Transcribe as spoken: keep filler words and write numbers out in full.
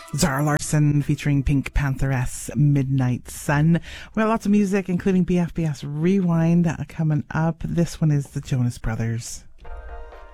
Zara Larsson featuring Pink Pantheress, Midnight Sun. We got lots of music, including B F B S Rewind, uh, coming up. This one is the Jonas Brothers.